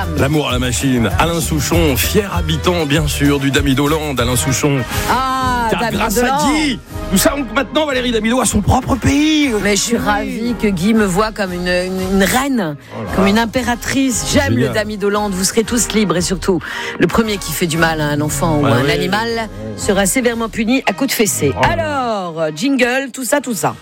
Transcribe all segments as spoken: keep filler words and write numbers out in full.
femme. L'amour à la machine. Alain Souchon, fier habitant, bien sûr, du Damidoland. Alain Souchon. Ah, Car grâce Damidoland. à Guy, nous savons que maintenant Valérie Damido a son propre pays. Mais je suis ravie que Guy me voit comme une, une, une reine, oh comme une impératrice. J'aime Génial. le Damidoland. Vous serez tous libres et surtout, le premier qui fait du mal à un enfant ou Ah à un oui. animal sera sévèrement puni à coups de fessée. Oh. Alors, jingle, tout ça, tout ça.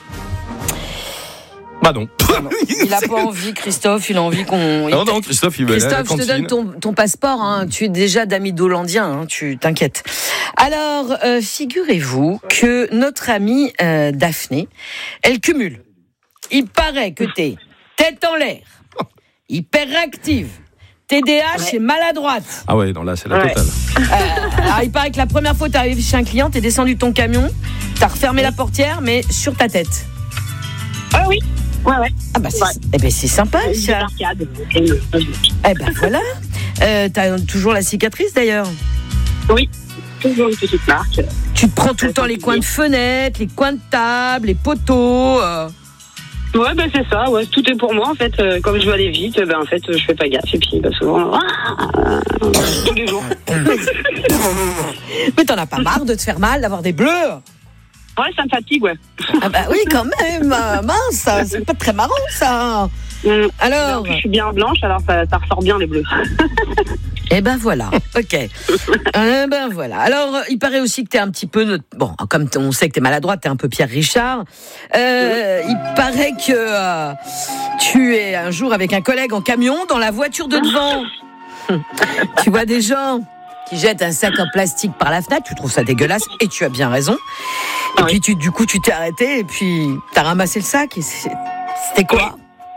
Bah non. Il n'a pas envie, Christophe, il a envie qu'on... Non, non, Christophe, il va aller à la Christophe, je te cantine. donne ton, ton passeport, hein. Tu es déjà Damidolandien, hein. Tu t'inquiètes. Alors, euh, figurez-vous que notre amie euh, Daphné, elle cumule. Il paraît que t'es tête en l'air, hyperactive, T D A H et maladroite. Ah ouais, non, là, c'est la Ouais. totale. Euh, alors, il paraît que la première fois que t'es arrivé chez un client, t'es descendu de ton camion, t'as refermé la portière, mais sur ta tête. Ah oui, ouais, ouais. Ah bah c'est, Ouais. eh ben c'est sympa, ça. Arcade. Eh ben voilà. Euh, t'as toujours la cicatrice d'ailleurs. Oui, toujours une petite marque. Tu te prends tout le temps les coins de fenêtre, les coins de table, les poteaux. Euh. Ouais, ben c'est ça, ouais, tout est pour moi en fait. Euh, comme je veux aller vite, ben en fait, je fais pas gaffe et puis ben, souvent, ah, tous les jours. Mais t'en as pas marre de te faire mal, d'avoir des bleus? Ouais, ça me fatigue, ouais. Ah bah oui, quand même. euh, Mince, ça, c'est pas très marrant ça. Mm. Alors, En plus, je suis bien blanche, alors ça, ça ressort bien les bleus. eh ben voilà, ok. Eh ben voilà. Alors, il paraît aussi que t'es un petit peu... notre- Bon, comme on sait que t'es maladroite, t'es un peu Pierre Richard. Euh, il paraît que euh, tu es un jour avec un collègue en camion dans la voiture de devant. Tu vois des gens qui jettent un sac en plastique par la fenêtre, tu trouves ça dégueulasse et tu as bien raison. Et Oui. puis tu, du coup, tu t'es arrêté et puis t'as ramassé le sac. Et c'est- c'était quoi?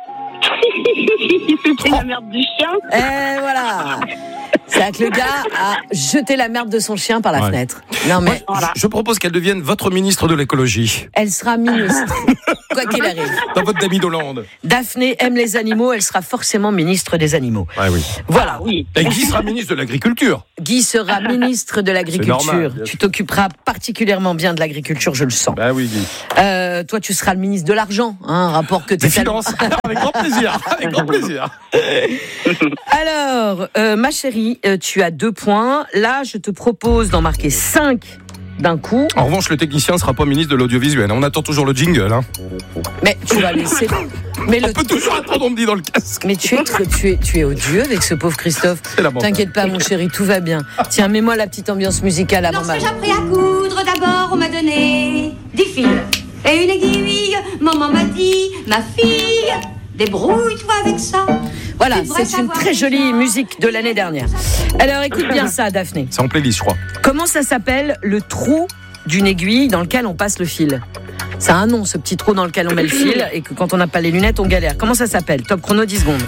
C'était la merde du chien. Et voilà. C'est-à-dire que le gars a jeté la merde de son chien par la Ouais. fenêtre. Non mais Voilà. Je propose qu'elle devienne votre ministre de l'écologie. elle sera ministre, quoi qu'il arrive. Dans votre Damidoland. Daphné aime les animaux, elle sera forcément ministre des animaux. Ouais, oui. Voilà. Oui. Et qui sera ministre de l'agriculture? Guy sera ministre de l'agriculture. normal, bien Tu sûr. t'occuperas particulièrement bien de l'agriculture, je le sens. Bah oui, Guy. Euh, toi, tu seras le ministre de l'argent, hein, rapport que Des t'es tellement- finances. Avec grand plaisir. Avec grand plaisir. Alors, euh, ma chérie, euh, tu as deux points. Là, je te propose d'en marquer cinq d'un coup. En revanche, le technicien ne sera pas ministre de l'audiovisuel. On attend toujours le jingle. Hein. Mais tu vas laisser. Mais le On peut toujours attendre, on me dit dans le casque. Mais tu es, tr- tu, es, tu es odieux avec ce pauvre Christophe. C'est lamentable. T'inquiète pas, mon chéri, tout va bien. Tiens, mets-moi la petite ambiance musicale avant ma... Lorsque j'ai appris à coudre, d'abord on m'a donné des fils et une aiguille. Maman m'a dit, ma fille, débrouille-toi avec ça. Voilà, Tu devrais c'est une savoir très jolie déjà. musique de l'année dernière. Alors écoute bien ça, Daphné. C'est en playlist, je crois. Comment ça s'appelle le trou d'une aiguille dans lequel on passe le fil? Ça a un nom, ce petit trou dans lequel on met le fil et que quand on n'a pas les lunettes, on galère. Comment ça s'appelle? Top chrono, dix secondes.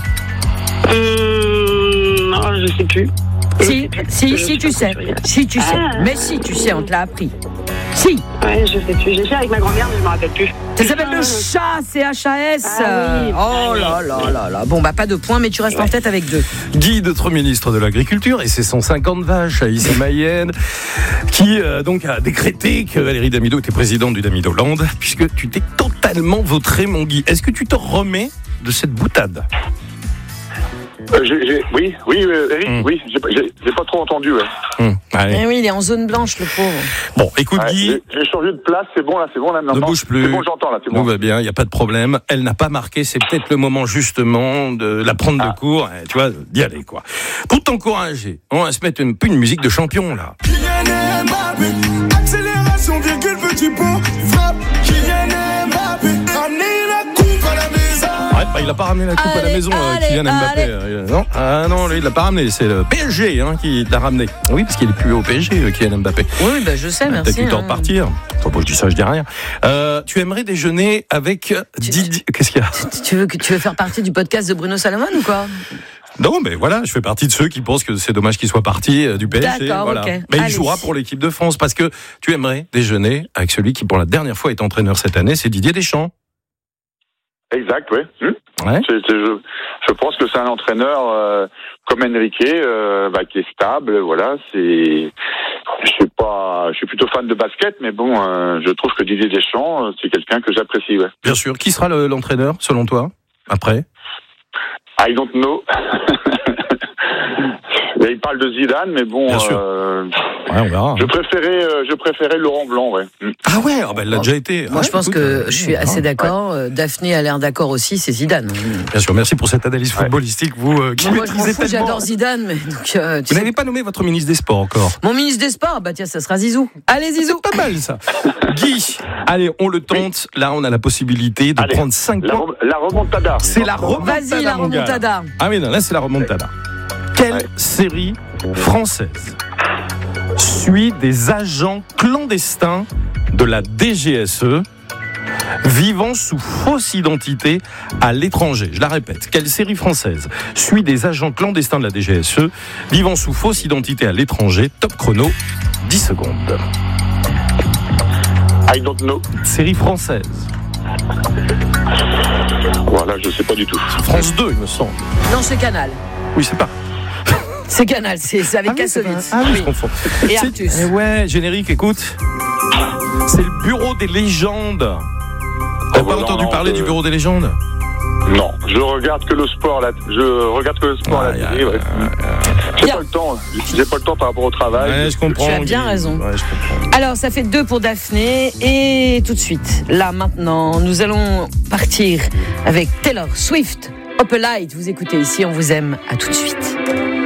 Hum, non, je sais plus. Si, si, Je si, sais tu pas sais. quoi dire. Si, tu sais. Ah. Mais si, tu sais, on te l'a appris. Si. Ouais, je sais plus. J'ai fait avec ma grand-mère, mais je me rappelle plus. Ça s'appelle le chat, C H A S. Ah oui. Oh là là là là. Bon, bah pas de points, mais tu restes en tête avec deux. Guy, notre ministre de l'Agriculture, et ses cent cinquante vaches à Issy-Mayenne, qui euh, donc a décrété que Valérie Damido était présidente du Damidoland, puisque tu t'es totalement vautré, mon Guy. Est-ce que tu te remets de cette boutade? Euh, j'ai- j'ai- oui, oui, euh, Eric, Mm. oui, j'ai pas- j'ai j'ai pas trop entendu. Ouais. Hum, allez. Eh oui, il est en zone blanche, le pauvre. Bon, écoute, Ouais, Guy, j'ai j'ai changé de place, c'est bon là, c'est bon là ne maintenant. bouge plus. C'est bon, j'entends là, c'est Tout bon. va bien, il n'y a pas de problème. Elle n'a pas marqué, c'est peut-être le moment justement de la prendre de Ah. court, eh, tu vois, d'y aller quoi. Pour t'encourager, on va se mettre une, une musique de champion là. Kylian Mbappé, accélération, virgule, petit pont, frappe. Kylian Mbappé, ramenez la coupe à la maison. Ouais, bah, il a pas ramené la coupe à la Allez, maison, euh, allez, Kylian Mbappé. allez. euh, non, ah non, lui il l'a pas ramené, c'est le P S G hein, qui l'a ramené. Oui, parce qu'il est plus au P S G, euh, Kylian Mbappé. Oui, bah je sais, T'as merci. eu le temps hein. de partir. Faut pas que je dis ça, je dis rien. Euh, tu aimerais déjeuner avec Didier. Qu'est-ce qu'il y a? Tu- Tu veux, que- tu veux faire partie du podcast de Bruno Salomon ou quoi? Non, mais voilà, je fais partie de ceux qui pensent que c'est dommage qu'il soit parti euh, du P S G. D'accord, Voilà. ok. Mais il Allez. jouera pour l'équipe de France parce que tu aimerais déjeuner avec celui qui, pour la dernière fois, est entraîneur cette année, c'est Didier Deschamps. Exact, ouais. Hum. Ouais. C'est- c'est- je, je pense que c'est un entraîneur euh, comme Enrique, euh, bah, qui est stable. Voilà, c'est. Je suis pas, je suis plutôt fan de basket, mais bon, euh, je trouve que Didier Deschamps, euh, c'est quelqu'un que j'apprécie. Ouais. Bien sûr. Qui sera le- l'entraîneur, selon toi, après? I don't know. Mais il parle de Zidane, mais bon, Bien sûr. euh, Ouais, on verra. je préférais, euh, je préférais Laurent Blanc, ouais. Mm. Ah ouais, ah bah, elle l'a déjà été. Moi, Ah, je pense écoute, que euh, je suis on assez verra. d'accord. Euh, Daphné a l'air d'accord aussi, c'est Zidane. Bien sûr, merci pour cette analyse footballistique, vous euh, qui Bon, moi, je m'en maîtrisez fous, tellement. j'adore Zidane, mais donc, euh, tu Vous sais- n'avez pas nommé votre ministre des Sports encore. Mon ministre des Sports, bah tiens, ça sera Zizou. Allez, Zizou. Pas mal ça. Guy, allez, on le tente. Là, on a la possibilité de Allez, prendre cinq La, points. rem- la remontada. C'est la remontada. Vas-y, la mon gars. remontada. Ah oui, non, là, c'est la remontada. Quelle Ouais. série française suit des agents clandestins de la D G S E vivant sous fausse identité à l'étranger? Je la répète, quelle série française suit des agents clandestins de la D G S E vivant sous fausse identité à l'étranger? Top chrono, dix secondes. I don't know. Série française. Voilà, je sais pas du tout. France deux, il me semble. Non, c'est Canal. Oui, c'est pas. C'est Canal, c'est c'est avec Ah oui, c'est Kassovitz. vrai. Ah oui, je Oui. confonds. Et C'est- Artus. eh ouais, générique, écoute. C'est le bureau des légendes. T'as Oh, pas bah entendu non, parler euh, du bureau des légendes? Non, je regarde que le sport là. Je regarde que le sport à Ouais, la télé. ouais, Ouais. J'ai Bien. pas le temps. J'ai pas le temps par rapport au travail. Ouais, je comprends. Tu as bien Guy. raison. Ouais, je comprends. Alors, ça fait deux pour Daphné. Et tout de suite, là, maintenant, nous allons partir avec Taylor Swift. Up a Light, vous écoutez ici, on vous aime. À tout de suite.